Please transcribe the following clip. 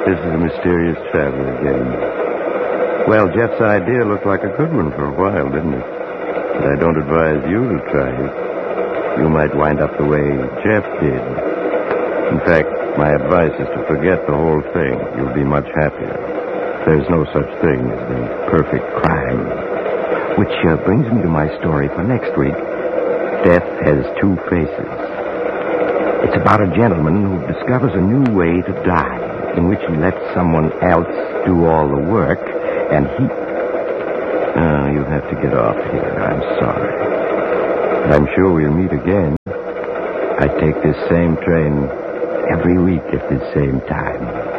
This is a mysterious travel again. Well, Jeff's idea looked like a good one for a while, didn't it? But I don't advise you to try it. You might wind up the way Jeff did. In fact, my advice is to forget the whole thing. You'll be much happier. There's no such thing as the perfect crime. Which brings me to my story for next week. Death Has Two Faces. It's about a gentleman who discovers a new way to die, in which he lets someone else do all the work, and he... Oh, you have to get off here. I'm sorry. But I'm sure we'll meet again. I take this same train every week at this same time.